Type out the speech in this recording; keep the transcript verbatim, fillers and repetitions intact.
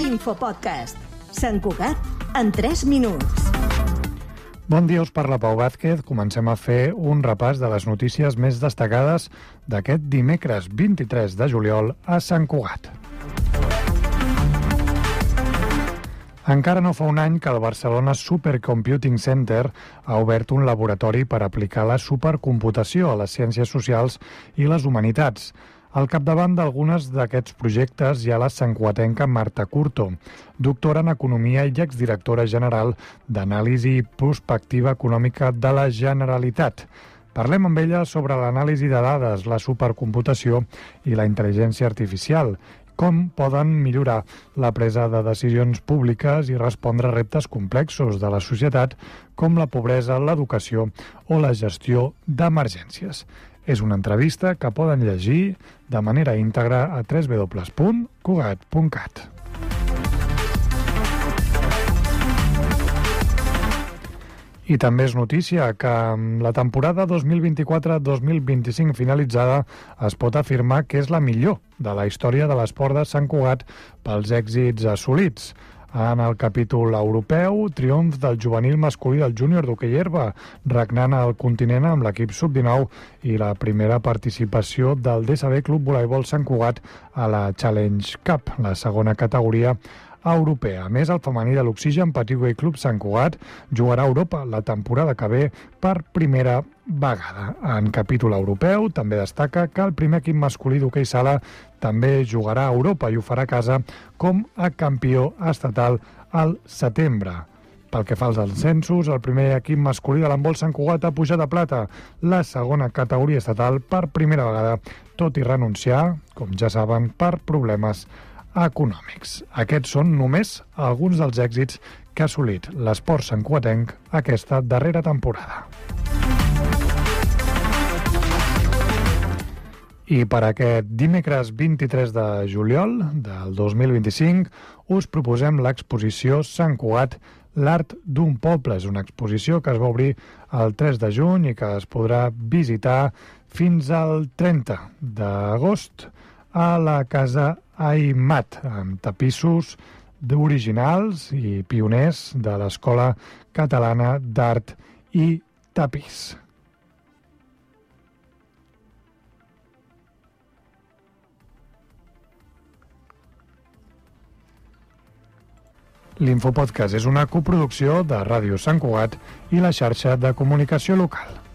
L'infopodcast. Sant Cugat en tres minuts. Bon dia, us parla Pau Vázquez. Comencem a fer un repàs de les notícies més destacades d'aquest dimecres vint-i-tres de juliol a Sant Cugat. Encara no fa un any que el Barcelona Supercomputing Center ha obert un laboratori per aplicar la supercomputació a les ciències socials i les humanitats. Al capdavant d'algunes d'aquests projectes hi ha la santcugatenca Marta Curto, doctora en Economia i exdirectora general d'Anàlisi i Prospectiva Econòmica de la Generalitat. Parlem amb ella sobre l'anàlisi de dades, la supercomputació i la intel·ligència artificial, com poden millorar la presa de decisions públiques i respondre a reptes complexos de la societat, com la pobresa, l'educació o la gestió d'emergències. És una entrevista que poden llegir de manera íntegra a w w w punt cugat punt cat. I també és notícia que amb la temporada dos mil vint-i-quatre dos mil vint-i-cinc finalitzada es pot afirmar que és la millor de la història de l'esport de Sant Cugat pels èxits assolits. En el capítol europeu, triomf del juvenil masculí del júnior d'hoquei herba, regnant al continent amb l'equip sub dinou i la primera participació del D S B Club Voleibol Sant Cugat a la Challenge Cup, la segona categoria europea. A més, el femení de l'Oxigen Patí-Hoquei Club Sant Cugat jugarà a Europa la temporada que ve per primera vegada. En capítol europeu també destaca que el primer equip masculí d'hoquei sala també jugarà a Europa i ho farà a casa com a campió estatal al setembre. Pel que fa als ascensos, el primer equip masculí de l'handbol Sant Cugat ha pujat a plata la segona categoria estatal per primera vegada, tot i renunciar, com ja saben, per problemes econòmics. Aquests són només alguns dels èxits que ha assolit l'esport santcugatenc aquesta darrera temporada. I per aquest dimecres vint-i-tres de juliol del dos mil vint-i-cinc us proposem l'exposició Sant Cugat, l'art d'un poble. És una exposició que es va obrir el tres de juny i que es podrà visitar fins al trenta d'agost a la Casa Aimat, amb tapissos originals i pioners de l'Escola Catalana d'Art i Tapís. L'Infopodcast és una coproducció de Ràdio Sant Cugat i la xarxa de comunicació local.